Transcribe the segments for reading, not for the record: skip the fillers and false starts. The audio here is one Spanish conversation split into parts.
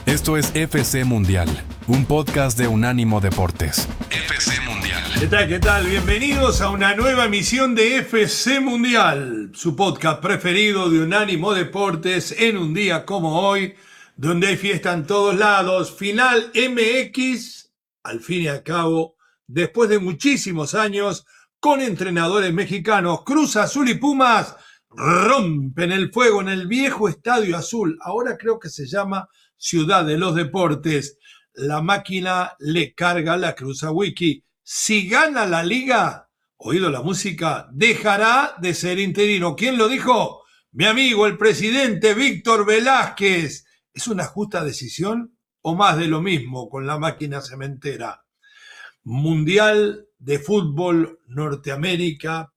Esto es FC Mundial, un podcast de Unánimo Deportes. FC Mundial. ¿Qué tal? Bienvenidos a una nueva emisión de FC Mundial, su podcast preferido de Unánimo Deportes en un día como hoy, donde hay fiesta en todos lados. Final MX, al fin y al cabo, después de muchísimos años, con entrenadores mexicanos, Cruz Azul y Pumas rompen el fuego en el viejo Estadio Azul. Ahora creo que se llama Ciudad de los Deportes. La máquina le carga la cruz a Wiki. Si gana la liga, oído la música, dejará de ser interino. ¿Quién lo dijo? Mi amigo, el presidente Víctor Velázquez. ¿Es una justa decisión o más de lo mismo con la máquina cementera? Mundial de Fútbol Norteamérica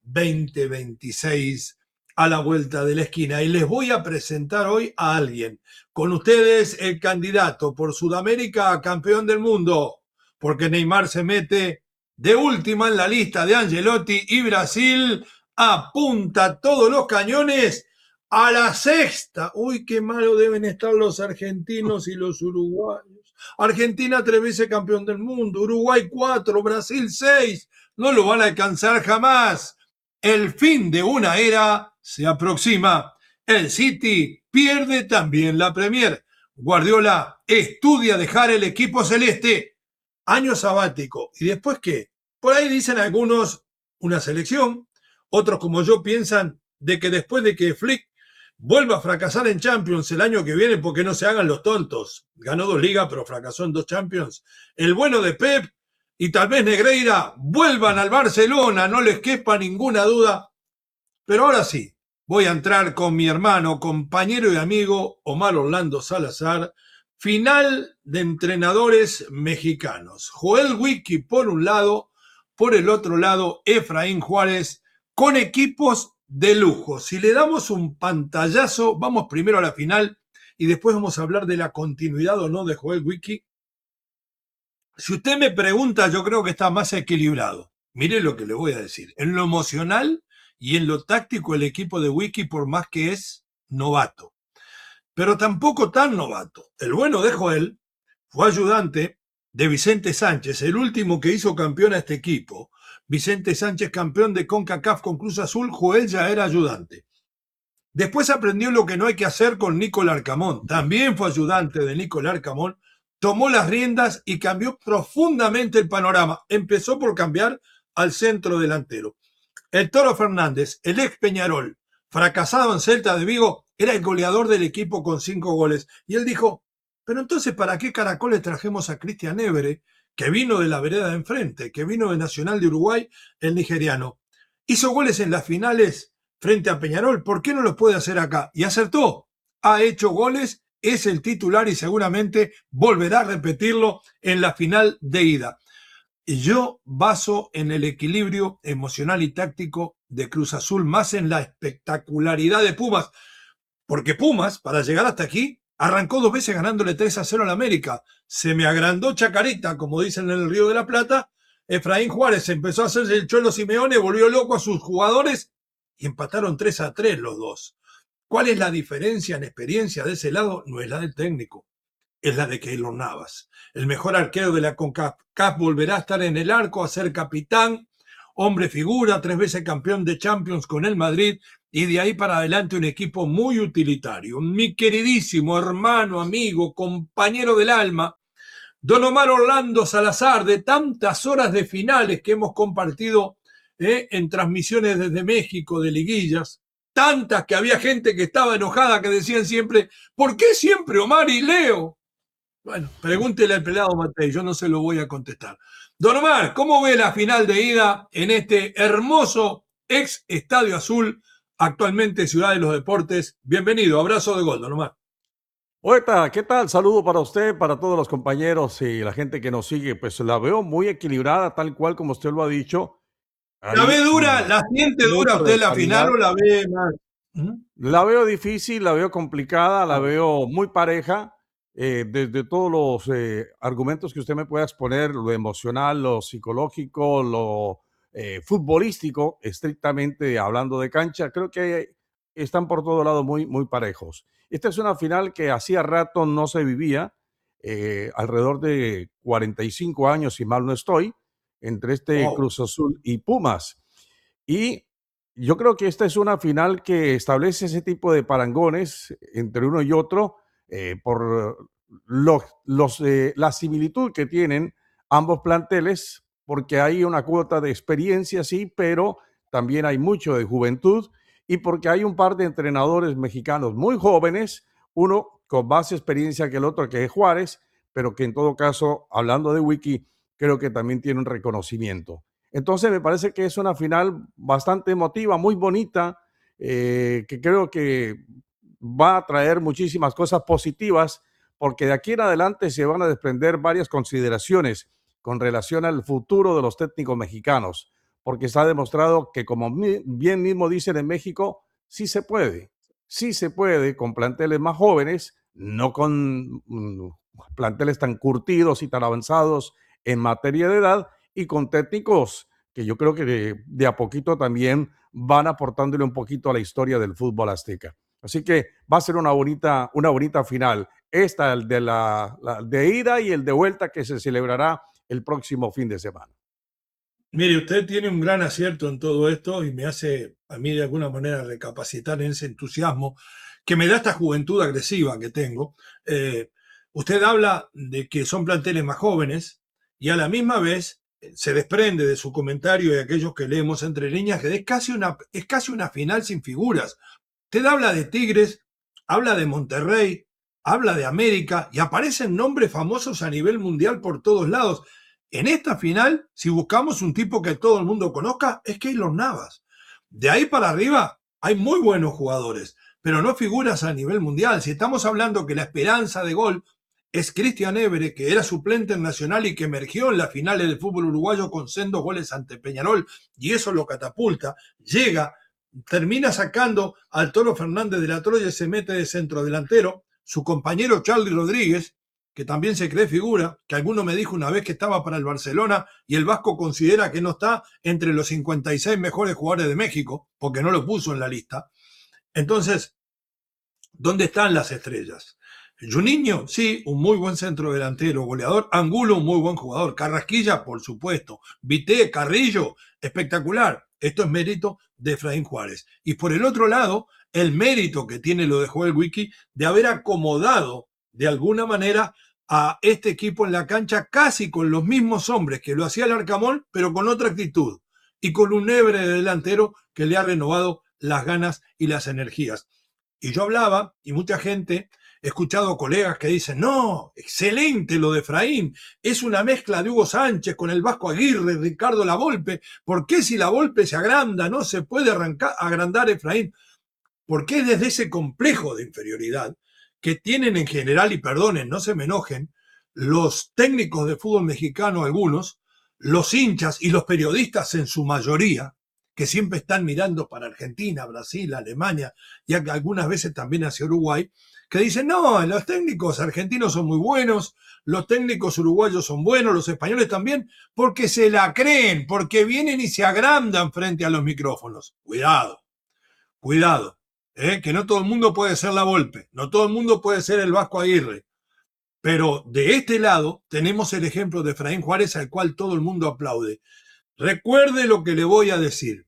2026 a la vuelta de la esquina. Y les voy a presentar hoy a alguien. Con ustedes el candidato por Sudamérica a campeón del mundo, porque Neymar se mete de última en la lista de Ancelotti y Brasil apunta todos los cañones a la sexta. Uy, qué malo deben estar los argentinos y los uruguayos. Argentina 3 veces campeón del mundo, Uruguay 4, Brasil 6. No lo van a alcanzar jamás. El fin de una era se aproxima. El City pierde también la Premier. Guardiola estudia dejar el equipo celeste. Año sabático. ¿Y después qué? Por ahí dicen algunos una selección. Otros como yo piensan de que después de que Flick vuelva a fracasar en Champions el año que viene, porque no se hagan los tontos. Ganó 2 ligas, pero fracasó en 2 Champions. El bueno de Pep y tal vez Negreira vuelvan al Barcelona, no les quepa ninguna duda. Pero ahora sí, voy a entrar con mi hermano, compañero y amigo Omar Orlando Salazar. Final de entrenadores mexicanos. Joel Wiki por un lado, por el otro lado Efraín Juárez, con equipos de lujo. Si le damos un pantallazo, vamos primero a la final y después vamos a hablar de la continuidad o no de Joel Wiki. Si usted me pregunta, yo creo que está más equilibrado. Mire lo que le voy a decir. En lo emocional y en lo táctico, el equipo de Wiki, por más que es novato, pero tampoco tan novato. El bueno de Joel fue ayudante de Vicente Sánchez, el último que hizo campeón a este equipo. Vicente Sánchez, campeón de CONCACAF con Cruz Azul, Joel ya era ayudante. Después aprendió lo que no hay que hacer con Nicolás Arcamón. También fue ayudante de Nicolás Arcamón. Tomó las riendas y cambió profundamente el panorama. Empezó por cambiar al centro delantero. El Toro Fernández, el ex Peñarol, fracasado en Celta de Vigo, era el goleador del equipo con 5 goles. Y él dijo, pero entonces, ¿para qué caracoles trajemos a Cristian Évere, que vino de la vereda de enfrente, que vino de Nacional de Uruguay, el nigeriano? Hizo goles en las finales frente a Peñarol, ¿por qué no los puede hacer acá? Y acertó, ha hecho goles, es el titular y seguramente volverá a repetirlo en la final de ida. Y yo baso en el equilibrio emocional y táctico de Cruz Azul, más en la espectacularidad de Pumas, porque Pumas, para llegar hasta aquí, arrancó 2 veces ganándole 3-0 a la América. Se me agrandó Chacarita, como dicen en el Río de la Plata. Efraín Juárez empezó a hacerse el Cholo Simeone, volvió loco a sus jugadores y empataron 3-3 los dos. ¿Cuál es la diferencia en experiencia de ese lado? No es la del técnico, es la de Keylor Navas. El mejor arquero de la CONCACAF volverá a estar en el arco, a ser capitán, hombre figura, 3 veces campeón de Champions con el Madrid y de ahí para adelante un equipo muy utilitario. Mi queridísimo hermano, amigo, compañero del alma, don Omar Orlando Salazar, de tantas horas de finales que hemos compartido en transmisiones desde México de liguillas, tantas que había gente que estaba enojada, que decían siempre, ¿por qué siempre Omar y Leo? Bueno, pregúntele al pelado Matei, yo no se lo voy a contestar. Don Omar, ¿cómo ve la final de ida en este hermoso ex Estadio Azul, actualmente Ciudad de los Deportes? Bienvenido, abrazo de gol, don Omar. Hola, ¿qué tal? Saludo para usted, para todos los compañeros y la gente que nos sigue. Pues la veo muy equilibrada, tal cual como usted lo ha dicho. ¿La ve Hay dura? ¿La siente dura mucha usted la final disparidad. o la ve más? La veo difícil, la veo complicada, la veo muy pareja. Desde todos los argumentos que usted me pueda exponer, lo emocional, lo psicológico, lo futbolístico, estrictamente hablando de cancha, creo que están por todo lado muy, muy parejos. Esta es una final que hacía rato no se vivía alrededor de 45 años, si mal no estoy, entre Cruz Azul y Pumas. Y yo creo que esta es una final que establece ese tipo de parangones entre uno y otro por la similitud que tienen ambos planteles, porque hay una cuota de experiencia, sí, pero también hay mucho de juventud, y porque hay un par de entrenadores mexicanos muy jóvenes, uno con más experiencia que el otro, que es Juárez, pero que en todo caso, hablando de Wiki, creo que también tiene un reconocimiento. Entonces me parece que es una final bastante emotiva, muy bonita, que creo que va a traer muchísimas cosas positivas, porque de aquí en adelante se van a desprender varias consideraciones con relación al futuro de los técnicos mexicanos, porque está demostrado que, como bien mismo dicen en México, sí se puede con planteles más jóvenes, no con planteles tan curtidos y tan avanzados en materia de edad, y con técnicos que yo creo que de a poquito también van aportándole un poquito a la historia del fútbol azteca. Así que va a ser una bonita final. Esta, el de la de ida y el de vuelta, que se celebrará el próximo fin de semana. Mire, usted tiene un gran acierto en todo esto y me hace a mí de alguna manera recapacitar en ese entusiasmo que me da esta juventud agresiva que tengo. Usted habla de que son planteles más jóvenes y a la misma vez se desprende de su comentario y de aquellos que leemos entre líneas que es casi una final sin figuras. Usted habla de Tigres, habla de Monterrey, habla de América y aparecen nombres famosos a nivel mundial por todos lados. En esta final, si buscamos un tipo que todo el mundo conozca, es Keylor Navas. De ahí para arriba hay muy buenos jugadores, pero no figuras a nivel mundial. Si estamos hablando que la esperanza de gol es Cristian Évere, que era suplente en Nacional y que emergió en las finales del fútbol uruguayo con sendos goles ante Peñarol, y eso lo catapulta, llega, termina sacando al Toro Fernández de la Troya y se mete de centrodelantero. Su compañero Charly Rodríguez, que también se cree figura, que alguno me dijo una vez que estaba para el Barcelona y el Vasco considera que no está entre los 56 mejores jugadores de México, porque no lo puso en la lista. Entonces, ¿dónde están las estrellas? Juninho, sí, un muy buen centrodelantero, goleador. Angulo, un muy buen jugador. Carrasquilla, por supuesto. Vité, Carrillo, espectacular. Esto es mérito de Efraín Juárez. Y por el otro lado, el mérito que tiene, lo dejó el Wiki, de haber acomodado de alguna manera a este equipo en la cancha casi con los mismos hombres que lo hacía el Arcamón, pero con otra actitud y con un Évere de delantero que le ha renovado las ganas y las energías. Y yo hablaba, y mucha gente, he escuchado colegas que dicen, no, excelente lo de Efraín, es una mezcla de Hugo Sánchez con el Vasco Aguirre, Ricardo Lavolpe. ¿Por qué si Lavolpe se agranda no se puede agrandar Efraín? Porque es desde ese complejo de inferioridad que tienen en general, y perdonen, no se me enojen, los técnicos de fútbol mexicano, algunos, los hinchas y los periodistas en su mayoría, que siempre están mirando para Argentina, Brasil, Alemania y algunas veces también hacia Uruguay, que dicen, no, los técnicos argentinos son muy buenos, los técnicos uruguayos son buenos, los españoles también, porque se la creen, porque vienen y se agrandan frente a los micrófonos. Cuidado, cuidado. Que no todo el mundo puede ser Lavolpe, no todo el mundo puede ser el Vasco Aguirre, pero de este lado tenemos el ejemplo de Efraín Juárez, al cual todo el mundo aplaude. Recuerde lo que le voy a decir.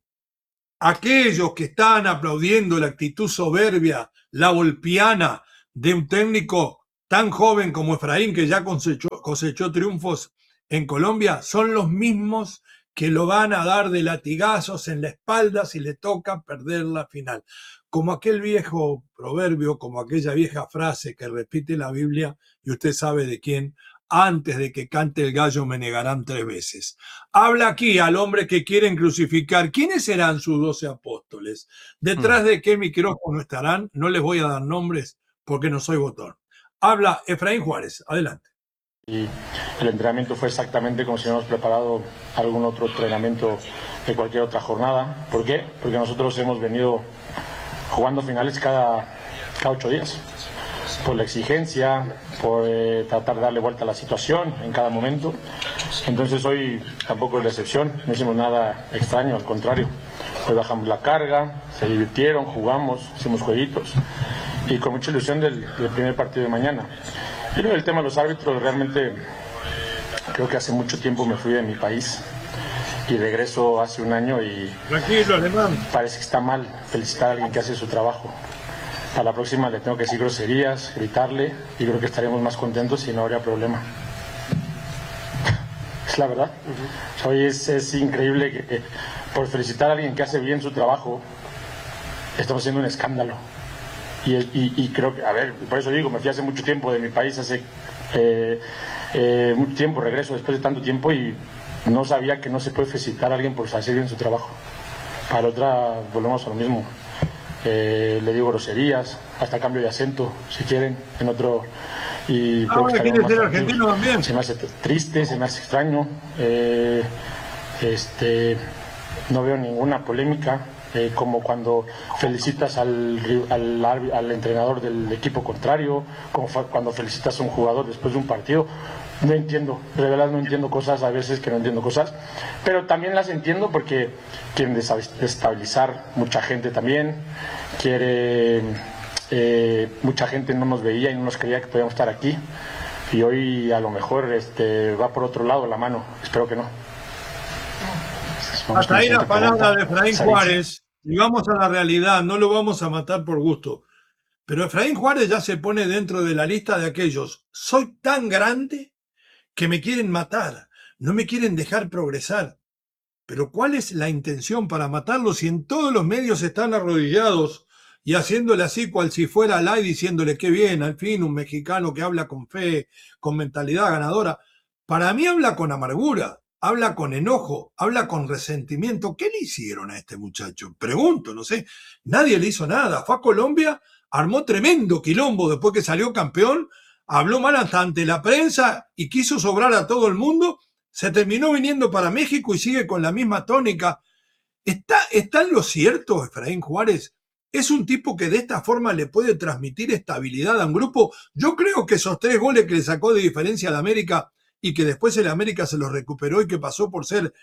Aquellos que están aplaudiendo la actitud soberbia, lavolpiana de un técnico tan joven como Efraín, que ya cosechó triunfos en Colombia, son los mismos que lo van a dar de latigazos en la espalda si le toca perder la final. Como aquel viejo proverbio, como aquella vieja frase que repite la Biblia, y usted sabe de quién, antes de que cante el gallo me negarán 3 veces. Habla aquí al hombre que quieren crucificar. ¿Quiénes serán sus 12 apóstoles? ¿Detrás de qué micrófono estarán? No les voy a dar nombres porque no soy botón. Habla Efraín Juárez. Adelante. Y el entrenamiento fue exactamente como si hubiéramos preparado algún otro entrenamiento de cualquier otra jornada. ¿Por qué? Porque nosotros hemos venido jugando finales cada 8 días. Por la exigencia, por tratar de darle vuelta a la situación en cada momento. Entonces hoy tampoco es la excepción, no hicimos nada extraño, al contrario. Hoy bajamos la carga, se divirtieron, jugamos, hicimos jueguitos y con mucha ilusión del primer partido de mañana. Pero el tema de los árbitros, realmente creo que hace mucho tiempo me fui de mi país y regreso hace un año y Tranquilo, alemán. parece que está mal felicitar a alguien que hace su trabajo. Para la próxima le tengo que decir groserías, gritarle, y creo que estaremos más contentos y no habría problema. Es la verdad. O sea, hoy es increíble que por felicitar a alguien que hace bien su trabajo, estamos haciendo un escándalo. Y creo que, a ver, por eso digo, me fui hace mucho tiempo de mi país, hace mucho tiempo, regreso después de tanto tiempo y no sabía que no se puede felicitar a alguien por hacer bien su trabajo. Para la otra, volvemos a lo mismo. Le digo groserías, hasta cambio de acento, si quieren, en otro. Y creo que ¿Quiere ser tranquilos. argentino también? Se me hace triste, se me hace extraño. No veo ninguna polémica, como cuando felicitas al entrenador del equipo contrario, como cuando felicitas a un jugador después de un partido. No entiendo, de verdad no entiendo cosas, a veces que no entiendo cosas, pero también las entiendo porque quieren desestabilizar mucha gente también, mucha gente no nos veía y no nos creía que podíamos estar aquí, y hoy a lo mejor va por otro lado la mano, espero que no. Hasta ahí la palabra de Efraín Juárez, y vamos a la realidad, no lo vamos a matar por gusto, pero Efraín Juárez ya se pone dentro de la lista de aquellos, soy tan grande que me quieren matar, no me quieren dejar progresar. Pero ¿cuál es la intención para matarlo si en todos los medios están arrodillados y haciéndole así cual si fuera Alay, diciéndole qué bien, al fin un mexicano que habla con fe, con mentalidad ganadora? Para mí habla con amargura, habla con enojo, habla con resentimiento. ¿Qué le hicieron a este muchacho? Pregunto, no sé. Nadie le hizo nada. Fue a Colombia, armó tremendo quilombo después que salió campeón, habló mal hasta ante la prensa y quiso sobrar a todo el mundo, se terminó viniendo para México y sigue con la misma tónica. ¿Está en lo cierto, Efraín Juárez? ¿Es un tipo que de esta forma le puede transmitir estabilidad a un grupo? Yo creo que esos 3 goles que le sacó de diferencia al América y que después el América se los recuperó y que pasó por ser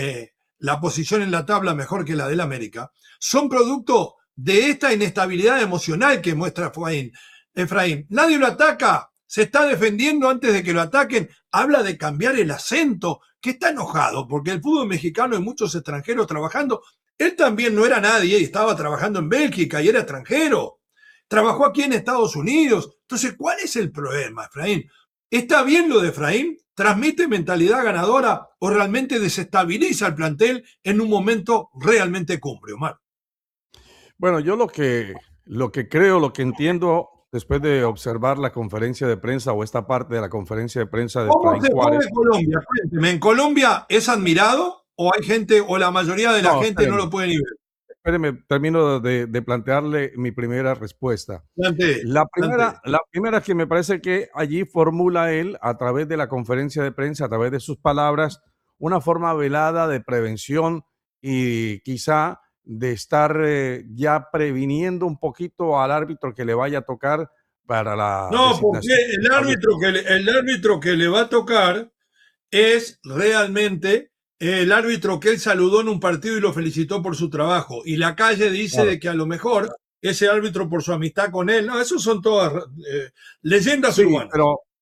la posición en la tabla mejor que la del América, son producto de esta inestabilidad emocional que muestra Efraín. Nadie lo ataca, se está defendiendo antes de que lo ataquen, habla de cambiar el acento, que está enojado porque el fútbol mexicano hay muchos extranjeros trabajando. Él también no era nadie y estaba trabajando en Bélgica y era extranjero. Trabajó aquí en Estados Unidos. Entonces, ¿cuál es el problema, Efraín? ¿Está bien lo de Efraín? ¿Transmite mentalidad ganadora o realmente desestabiliza el plantel en un momento realmente cumbre, Omar? Bueno, yo lo que creo, lo que entiendo después de observar la conferencia de prensa o esta parte de la conferencia de prensa de ¿Cómo Efraín se fue Juárez. de Colombia? Cuénteme, ¿en Colombia es admirado o hay gente o la mayoría de la gente no lo puede ni ver? Espéreme, termino de plantearle mi primera respuesta. La primera que me parece que allí formula él a través de la conferencia de prensa, a través de sus palabras, una forma velada de prevención y quizá de estar ya previniendo un poquito al árbitro que le vaya a tocar para la No, porque designación. el árbitro que le va a tocar es realmente el árbitro que él saludó en un partido y lo felicitó por su trabajo. Y la calle dice Claro. de que a lo mejor ese árbitro por su amistad con él, no, eso son todas leyendas Sí, urbanas.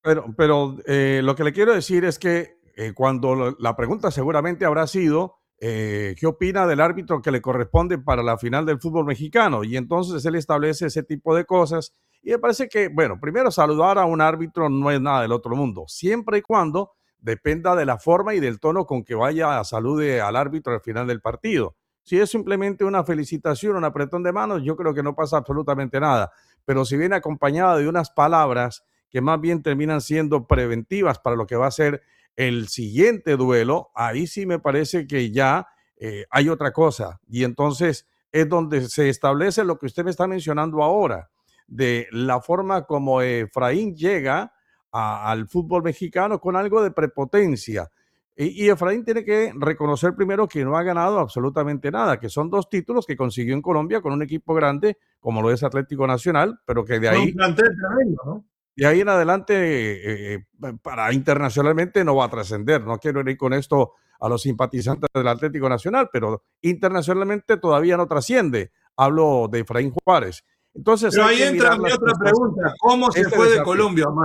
pero lo que le quiero decir es que cuando la pregunta seguramente habrá sido ¿qué opina del árbitro que le corresponde para la final del fútbol mexicano? Y entonces él establece ese tipo de cosas y me parece que, bueno, primero saludar a un árbitro no es nada del otro mundo, siempre y cuando dependa de la forma y del tono con que vaya a salude al árbitro al final del partido. Si es simplemente una felicitación, un apretón de manos, yo creo que no pasa absolutamente nada. Pero si viene acompañada de unas palabras que más bien terminan siendo preventivas para lo que va a ser el siguiente duelo, ahí sí me parece que ya hay otra cosa. Y entonces es donde se establece lo que usted me está mencionando ahora, de la forma como Efraín llega al fútbol mexicano con algo de prepotencia. Y Efraín tiene que reconocer primero que no ha ganado absolutamente nada, que son 2 títulos que consiguió en Colombia con un equipo grande como lo es Atlético Nacional, pero que de Fue un ahí plantel tremendo, ¿no? de ahí en adelante, para internacionalmente no va a trascender. No quiero ir con esto a los simpatizantes del Atlético Nacional, pero internacionalmente todavía no trasciende. Hablo de Efraín Juárez. Entonces Pero hay ahí que entra mirar mi las otra cosas. pregunta. ¿Cómo se Este fue de desafío. Colombia, Omar?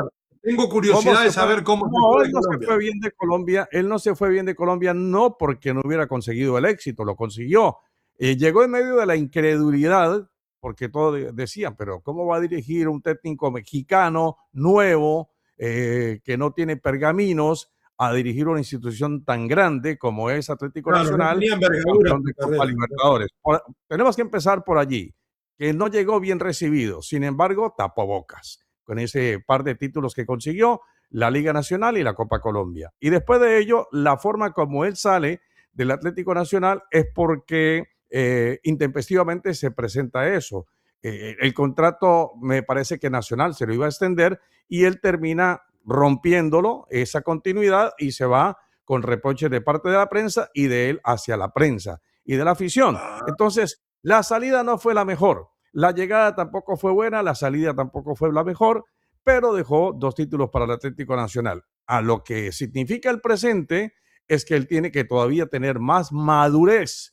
Tengo curiosidad de saber cómo se fue Él de no se Colombia. fue bien de Colombia. Él no se fue bien de Colombia, no porque no hubiera conseguido el éxito, lo consiguió. Llegó en medio de la incredulidad, porque todos decían, pero ¿cómo va a dirigir un técnico mexicano nuevo que no tiene pergaminos a dirigir una institución tan grande como es Atlético Claro, no Nacional, tenía envergadura campeón de para Copa perder. Libertadores? Tenemos que empezar por allí, que no llegó bien recibido. Sin embargo, tapó bocas con ese par de títulos que consiguió, la Liga Nacional y la Copa Colombia. Y después de ello, la forma como él sale del Atlético Nacional es porque intempestivamente se presenta eso. El contrato me parece que Nacional se lo iba a extender y él termina rompiéndolo, esa continuidad, y se va con reproches de parte de la prensa y de él hacia la prensa y de la afición. Entonces, la salida no fue la mejor, la llegada tampoco fue buena, la salida tampoco fue la mejor, pero dejó 2 títulos para el Atlético Nacional. A lo que significa el presente es que él tiene que todavía tener más madurez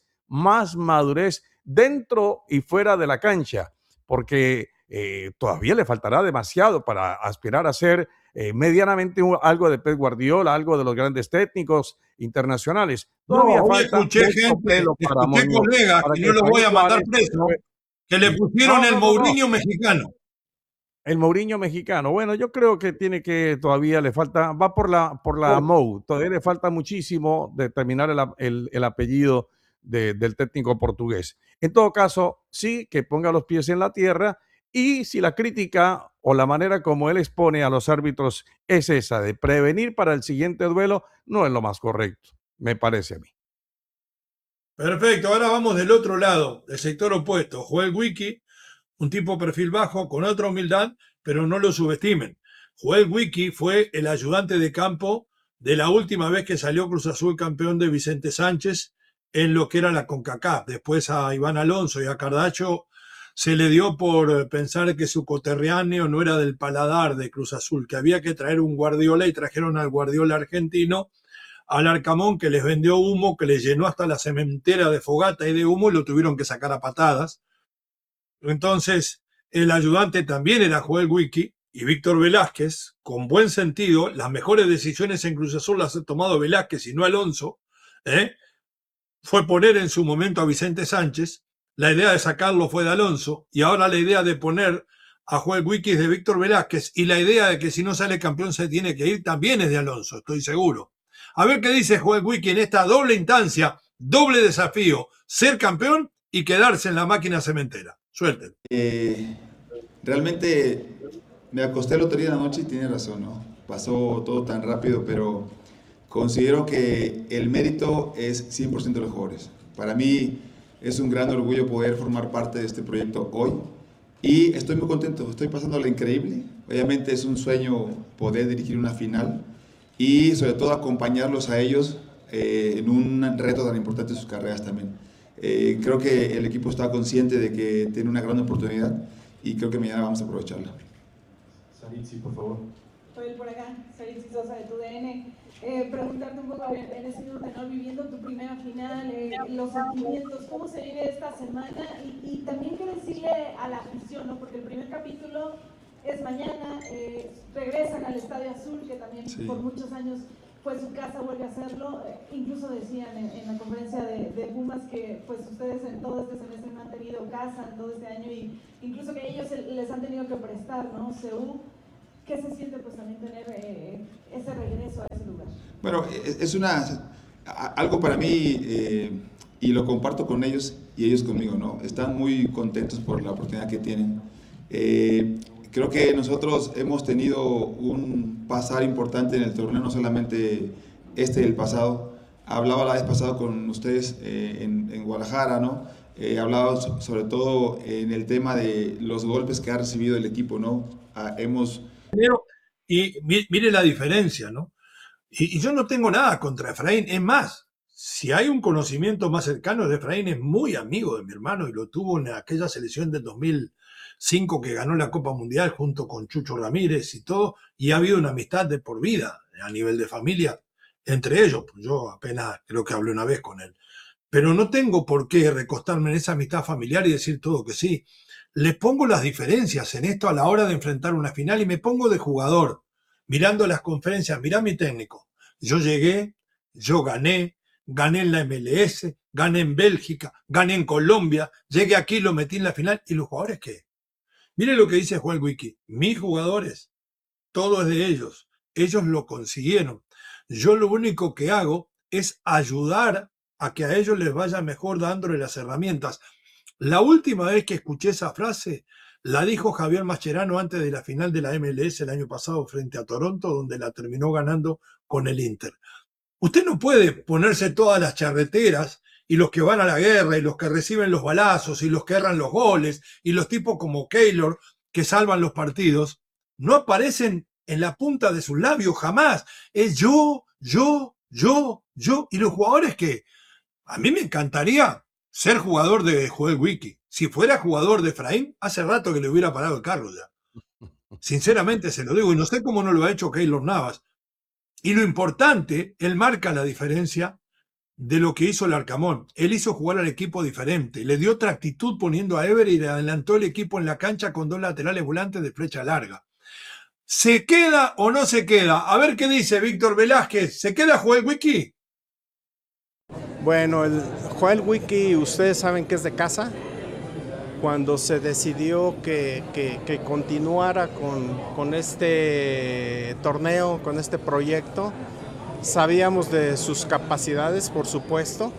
dentro y fuera de la cancha, porque todavía le faltará demasiado para aspirar a ser medianamente algo de Pep Guardiola, algo de los grandes técnicos internacionales. Todavía No, hoy falta escuché mucho gente, pelo para escuché moño, colegas, para y que no los voy Javier a mandar Suárez preso, fue- que le pusieron el Mourinho mexicano. El Mourinho mexicano. Bueno, yo creo que tiene que todavía le falta, va por la Mou, todavía le falta muchísimo de terminar el apellido del técnico portugués. En todo caso, sí que ponga los pies en la tierra, y si la crítica o la manera como él expone a los árbitros es esa de prevenir para el siguiente duelo, no es lo más correcto, me parece a mí. Perfecto, ahora vamos del otro lado, del sector opuesto. Joel Wiki, un tipo perfil bajo, con otra humildad, pero no lo subestimen. Joel Wiki fue el ayudante de campo de la última vez que salió Cruz Azul campeón de Vicente Sánchez en lo que era la CONCACAF. Después a Iván Alonso y a Cardacho se le dio por pensar que su coterráneo no era del paladar de Cruz Azul, que había que traer un Guardiola, y trajeron al Guardiola argentino, al Arcamón, que les vendió humo, que les llenó hasta la cementera de fogata y de humo, y lo tuvieron que sacar a patadas. Entonces, el ayudante también era Joel Wiki, y Víctor Velázquez, con buen sentido, las mejores decisiones en Cruz Azul las ha tomado Velázquez y no Alonso, fue poner en su momento a Vicente Sánchez, la idea de sacarlo fue de Alonso, y ahora la idea de poner a Joel Wiki es de Víctor Velázquez, y la idea de que si no sale campeón se tiene que ir también es de Alonso, estoy seguro. A ver qué dice Joel Wiki en esta doble instancia, doble desafío, ser campeón y quedarse en la máquina cementera. Suelten. Realmente me acosté el otro día en la noche y tiene razón, ¿no? Pasó todo tan rápido, pero considero que el mérito es 100% de los jugadores. Para mí es un gran orgullo poder formar parte de este proyecto hoy y estoy muy contento, estoy pasándolo increíble. Obviamente es un sueño poder dirigir una final y sobre todo acompañarlos a ellos en un reto tan importante en sus carreras también. Creo que el equipo está consciente de que tiene una gran oportunidad y creo que mañana vamos a aprovecharla. Saritzi, por favor. Joel, por acá, Saritzi Sosa de TUDN. Preguntarte un poco en ese minuto, ¿no? Viviendo tu primera final, los sentimientos, ¿cómo se vive esta semana? Y también qué decirle a la afición, ¿no? Porque el primer capítulo es mañana, regresan al Estadio Azul, que también por muchos años fue su casa, vuelve a hacerlo. Incluso decían en la conferencia de Pumas que pues ustedes en todo este semestre no han tenido casa en todo este año, y incluso que ellos les han tenido que prestar, ¿no? CU. ¿Qué se siente pues también tener ese regreso a ese lugar? Bueno, es algo para mí y lo comparto con ellos y ellos conmigo, ¿no? Están muy contentos por la oportunidad que tienen. Creo que nosotros hemos tenido un pasar importante en el torneo, no solamente el pasado. Hablaba la vez pasada con ustedes en Guadalajara, ¿no? Hablaba sobre todo en el tema de los golpes que ha recibido el equipo, ¿no? Y mire la diferencia, ¿no? Y yo no tengo nada contra Efraín. Es más, si hay un conocimiento más cercano de Efraín, es muy amigo de mi hermano y lo tuvo en aquella selección del 2005 que ganó la Copa Mundial junto con Chucho Ramírez y todo, y ha habido una amistad de por vida a nivel de familia entre ellos. Yo apenas creo que hablé una vez con él. Pero no tengo por qué recostarme en esa amistad familiar y decir todo que sí. Les pongo las diferencias en esto a la hora de enfrentar una final y me pongo de jugador. mirando las conferencias, mirá mi técnico, yo llegué, yo gané en la MLS, gané en Bélgica, gané en Colombia, llegué aquí, lo metí en la final, ¿y los jugadores qué? Mire lo que dice Joel Wiki, mis jugadores, todo es de ellos lo consiguieron. Yo lo único que hago es ayudar a que a ellos les vaya mejor dándole las herramientas. La última vez que escuché esa frase la dijo Javier Mascherano antes de la final de la MLS el año pasado frente a Toronto, donde la terminó ganando con el Inter. Usted no puede ponerse todas las charreteras y los que van a la guerra y los que reciben los balazos y los que erran los goles y los tipos como Keylor que salvan los partidos, no aparecen en la punta de sus labios jamás. Es yo. Y los jugadores que a mí me encantaría ser jugador de Joel Wiki. Si fuera jugador de Efraín, hace rato que le hubiera parado el carro ya. Sinceramente se lo digo, y no sé cómo no lo ha hecho Keylor Navas. Y lo importante, él marca la diferencia de lo que hizo el Arcamón. Él hizo jugar al equipo diferente, le dio otra actitud poniendo a Ever y le adelantó el equipo en la cancha con 2 laterales volantes de flecha larga. ¿Se queda o no se queda? A ver qué dice Víctor Velázquez. ¿Se queda Joel Wiki? Bueno, el Joel Wiki, ustedes saben que es de casa. Cuando se decidió que continuara con este torneo, con este proyecto, sabíamos de sus capacidades, por supuesto,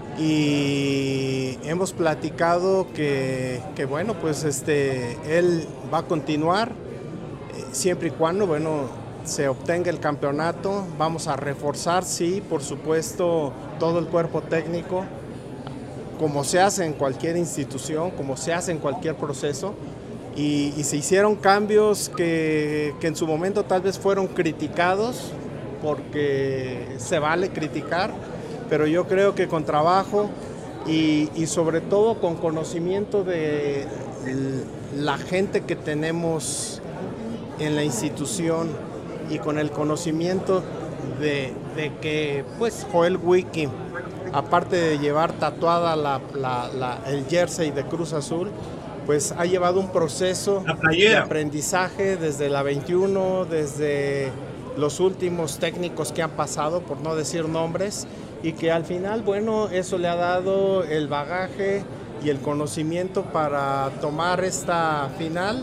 y hemos platicado que bueno, pues él va a continuar siempre y cuando, bueno, se obtenga el campeonato. Vamos a reforzar, sí, por supuesto, todo el cuerpo técnico, como se hace en cualquier institución, como se hace en cualquier proceso, y se hicieron cambios que en su momento tal vez fueron criticados, porque se vale criticar, pero yo creo que con trabajo y sobre todo con conocimiento de la gente que tenemos en la institución y con el conocimiento de que pues Joel Wiki, aparte de llevar tatuada el jersey de Cruz Azul, pues ha llevado un proceso de aprendizaje desde la 21, desde los últimos técnicos que han pasado, por no decir nombres, y que al final, bueno, eso le ha dado el bagaje y el conocimiento para tomar esta final,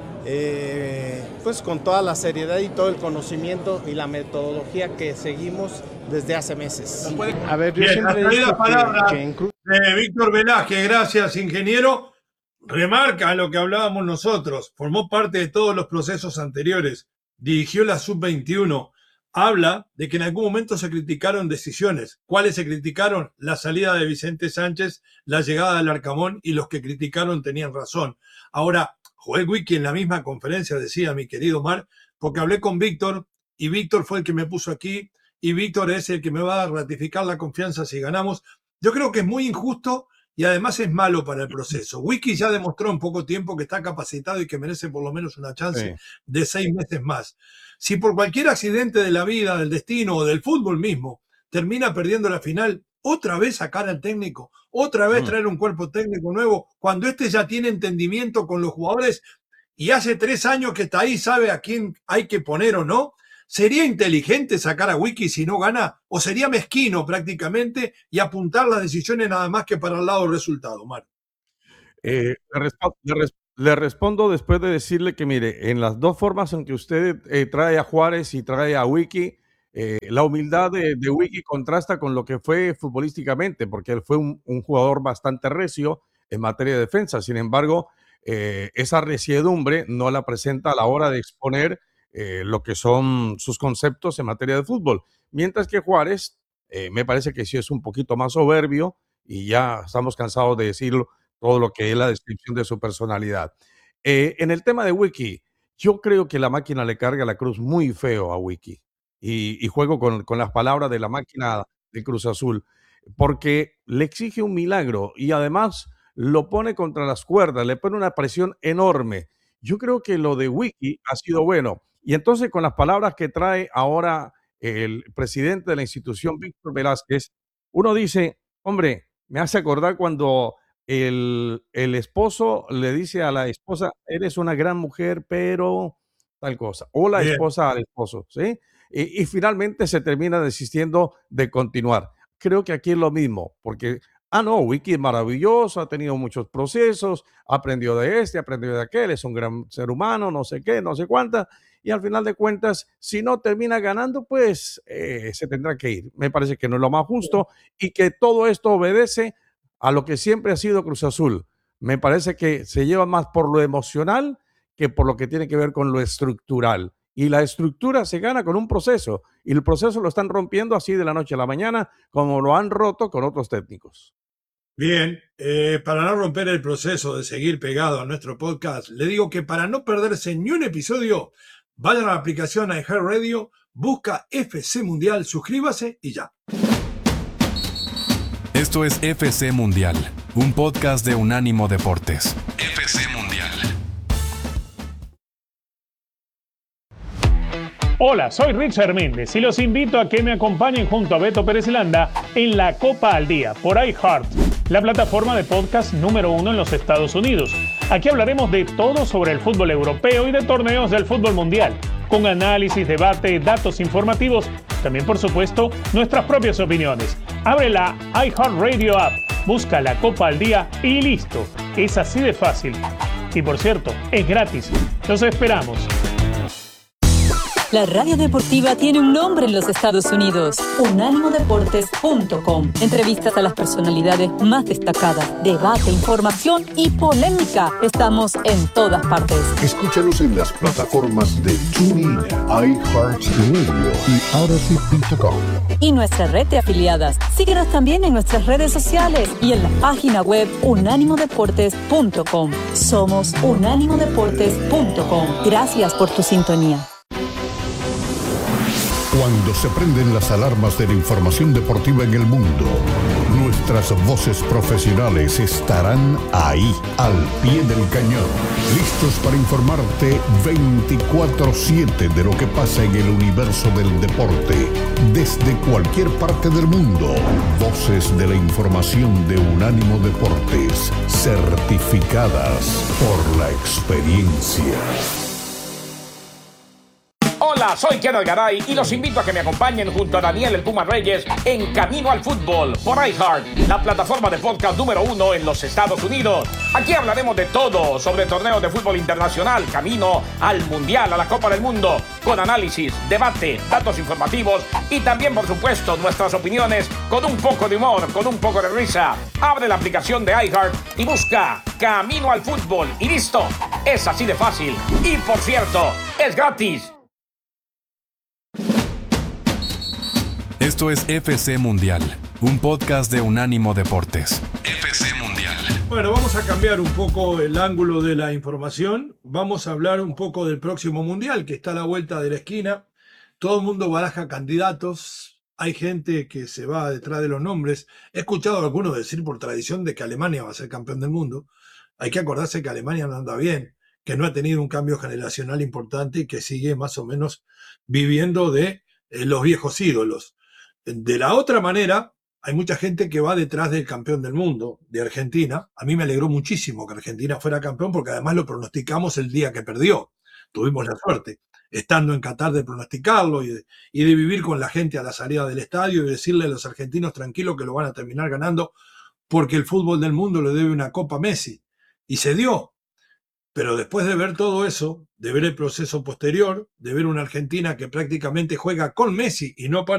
pues con toda la seriedad y todo el conocimiento y la metodología que seguimos desde hace meses. A ver, yo siempre he dicho que Víctor Velázquez, gracias, ingeniero. Remarca lo que hablábamos nosotros, formó parte de todos los procesos anteriores, dirigió la sub-21, habla de que en algún momento se criticaron decisiones. ¿Cuáles se criticaron? La salida de Vicente Sánchez, la llegada del Arcamón, y los que criticaron tenían razón. Ahora, Joel Wiki en la misma conferencia decía, mi querido Mar, porque hablé con Víctor y Víctor fue el que me puso aquí y Víctor es el que me va a ratificar la confianza si ganamos. Yo creo que es muy injusto y además es malo para el proceso. Wiki ya demostró en poco tiempo que está capacitado y que merece por lo menos una chance de 6 meses más. Si por cualquier accidente de la vida, del destino o del fútbol mismo termina perdiendo la final, otra vez sacar al técnico, otra vez traer un cuerpo técnico nuevo, cuando ya tiene entendimiento con los jugadores y hace 3 años que está ahí, sabe a quién hay que poner o no. ¿Sería inteligente sacar a Wiki si no gana? ¿O sería mezquino prácticamente y apuntar las decisiones nada más que para el lado del resultado, Mar? Le respondo después de decirle que, mire, en las dos formas en que usted trae a Juárez y trae a Wiki, la humildad de Wiki contrasta con lo que fue futbolísticamente, porque él fue un jugador bastante recio en materia de defensa. Sin embargo, esa resiedumbre no la presenta a la hora de exponer lo que son sus conceptos en materia de fútbol. Mientras que Juárez me parece que sí es un poquito más soberbio y ya estamos cansados de decirlo, todo lo que es la descripción de su personalidad. En el tema de Wiki, yo creo que la máquina le carga la cruz muy feo a Wiki y juego con las palabras de la máquina de Cruz Azul, porque le exige un milagro y además lo pone contra las cuerdas, le pone una presión enorme. Yo creo que lo de Wiki ha sido bueno. Y entonces con las palabras que trae ahora el presidente de la institución, Víctor Velázquez, uno dice, hombre, me hace acordar cuando el esposo le dice a la esposa, eres una gran mujer, pero tal cosa, o la Bien. esposa al esposo, ¿sí? Y finalmente se termina desistiendo de continuar. Creo que aquí es lo mismo, porque, no, Wiki es maravilloso, ha tenido muchos procesos, aprendió de este, aprendió de aquel, es un gran ser humano, no sé qué, no sé cuánta, y al final de cuentas, si no termina ganando, pues se tendrá que ir. Me parece que no es lo más justo y que todo esto obedece a lo que siempre ha sido Cruz Azul. Me parece que se lleva más por lo emocional que por lo que tiene que ver con lo estructural. Y la estructura se gana con un proceso, y el proceso lo están rompiendo así de la noche a la mañana, como lo han roto con otros técnicos. Bien, para no romper el proceso de seguir pegado a nuestro podcast, le digo que para no perderse ni un episodio, vayan a la aplicación iHeartRadio, busca FC Mundial, suscríbase y ya. Esto es FC Mundial, un podcast de Unánimo Deportes. FC Mundial. Hola, soy Richard Méndez y los invito a que me acompañen junto a Beto Pérez Landa en La Copa al Día por iHeart, la plataforma de podcast número 1 en los Estados Unidos. Aquí hablaremos de todo sobre el fútbol europeo y de torneos del fútbol mundial, con análisis, debate, datos informativos, también por supuesto nuestras propias opiniones. Abre la iHeartRadio app, busca La Copa al Día y listo. Es así de fácil. Y por cierto, es gratis. Los esperamos. La radio deportiva tiene un nombre en los Estados Unidos: unánimodeportes.com. Entrevistas a las personalidades más destacadas, debate, información y polémica. Estamos en todas partes. Escúchanos en las plataformas de TuneIn, iHeartRadio y Odyssey.com. Y nuestra red de afiliadas. Síguenos también en nuestras redes sociales y en la página web unánimodeportes.com. Somos unánimodeportes.com. Gracias por tu sintonía. Cuando se prenden las alarmas de la información deportiva en el mundo, nuestras voces profesionales estarán ahí, al pie del cañón, listos para informarte 24/7 de lo que pasa en el universo del deporte, desde cualquier parte del mundo. Voces de la información de Unánimo Deportes, certificadas por la experiencia. Hola, soy Kenneth Garay y los invito a que me acompañen junto a Daniel El Puma Reyes en Camino al Fútbol por iHeart, la plataforma de podcast número 1 en los Estados Unidos. Aquí hablaremos de todo sobre torneos de fútbol internacional, camino al Mundial, a la Copa del Mundo, con análisis, debate, datos informativos y también, por supuesto, nuestras opiniones con un poco de humor, con un poco de risa. Abre la aplicación de iHeart y busca Camino al Fútbol y listo. Es así de fácil. Y por cierto, es gratis. Esto es FC Mundial, un podcast de Unánimo Deportes. FC Mundial. Bueno, vamos a cambiar un poco el ángulo de la información. Vamos a hablar un poco del próximo Mundial, que está a la vuelta de la esquina. Todo el mundo baraja candidatos. Hay gente que se va detrás de los nombres. He escuchado a algunos decir por tradición de que Alemania va a ser campeón del mundo. Hay que acordarse que Alemania no anda bien, que no ha tenido un cambio generacional importante y que sigue más o menos viviendo de los viejos ídolos. De la otra manera, hay mucha gente que va detrás del campeón del mundo, de Argentina. A mí me alegró muchísimo que Argentina fuera campeón porque además lo pronosticamos el día que perdió. Tuvimos la suerte, estando en Qatar, de pronosticarlo y de vivir con la gente a la salida del estadio y decirle a los argentinos tranquilos que lo van a terminar ganando porque el fútbol del mundo le debe una copa a Messi. Y se dio. Pero después de ver todo eso, de ver el proceso posterior, de ver una Argentina que prácticamente juega con Messi y no para